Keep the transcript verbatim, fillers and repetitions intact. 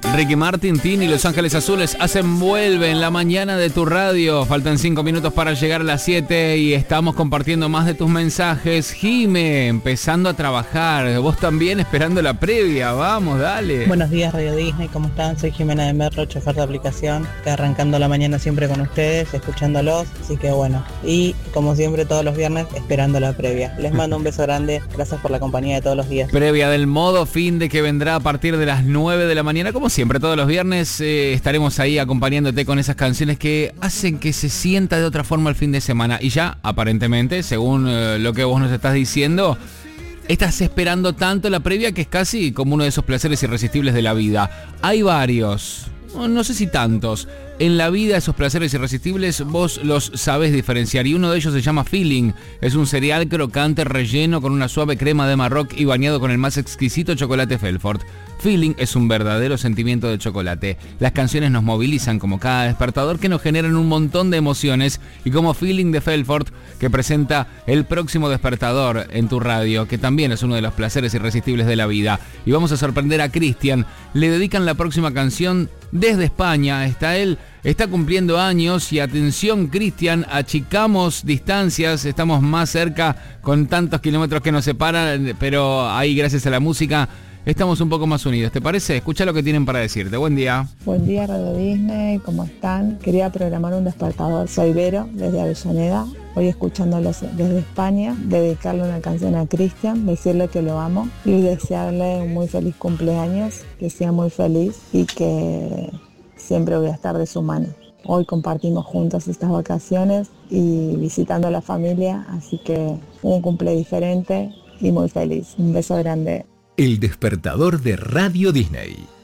Ricky Martin, Tini, Los Ángeles Azules hacen vuelve en la mañana de tu radio. Faltan cinco minutos para llegar a las siete y estamos compartiendo más de tus mensajes. Jime, empezando a trabajar. Vos también esperando la previa. Vamos, dale. Buenos días, Radio Disney. ¿Cómo están? Soy Jimena de Merlo, chofer de aplicación. Que arrancando la mañana siempre con ustedes, escuchándolos. Así que bueno. Y como siempre, todos los viernes, esperando la previa. Les mando un beso grande. Gracias por la compañía de todos los días. Previa del modo fin de que vendrá a partir de las nueve de la mañana. Como siempre, todos los viernes eh, estaremos ahí acompañándote con esas canciones que hacen que se sienta de otra forma el fin de semana. Y ya, aparentemente, según eh, lo que vos nos estás diciendo, estás esperando tanto la previa que es casi como uno de esos placeres irresistibles de la vida. Hay varios, no sé si tantos. En la vida esos placeres irresistibles vos los sabés diferenciar y uno de ellos se llama Feeling. Es un cereal crocante relleno con una suave crema de Marroc y bañado con el más exquisito chocolate Felford. Feeling es un verdadero sentimiento de chocolate. Las canciones nos movilizan como cada despertador que nos generan un montón de emociones y como Feeling de Felford que presenta el próximo despertador en tu radio, que también es uno de los placeres irresistibles de la vida. Y vamos a sorprender a Cristian. Le dedican la próxima canción desde España. Está él, está cumpliendo años y atención Cristian, achicamos distancias, estamos más cerca con tantos kilómetros que nos separan, pero ahí gracias a la música estamos un poco más unidos. ¿Te parece? Escucha lo que tienen para decirte. Buen día. Buen día, Radio Disney. ¿Cómo están? Quería programar un despertador. Soy Vero, desde Avellaneda. Hoy escuchándolos desde España. Dedicarle una canción a Cristian, decirle que lo amo y desearle un muy feliz cumpleaños, que sea muy feliz y que siempre voy a estar de su mano. Hoy compartimos juntos estas vacaciones y visitando a la familia, así que un cumple diferente y muy feliz. Un beso grande. El despertador de Radio Disney.